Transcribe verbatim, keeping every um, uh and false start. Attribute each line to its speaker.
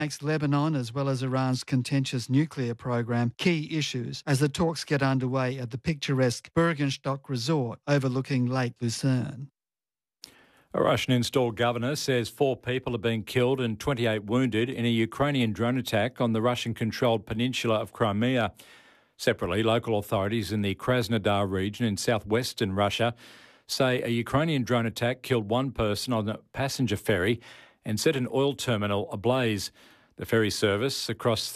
Speaker 1: makes Lebanon as well as Iran's contentious nuclear program key issues as the talks get underway at the picturesque Bergenstock resort overlooking Lake Lucerne.
Speaker 2: A Russian installed governor says four people have been killed and twenty-eight wounded in a Ukrainian drone attack on the Russian-controlled peninsula of Crimea. Separately, local authorities in the Krasnodar region in southwestern Russia say a Ukrainian drone attack killed one person on a passenger ferry and set an oil terminal ablaze. The ferry service across